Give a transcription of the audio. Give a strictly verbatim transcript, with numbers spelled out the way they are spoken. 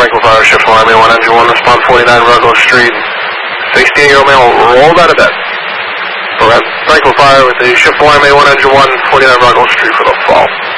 Franklin Fire, shift alarm A one engine one, respond forty-nine Ruggle Street. sixteen-year-old male rolled out of bed. Franklin Fire with the shift alarm A one engine one, forty-nine Ruggle Street for the fall.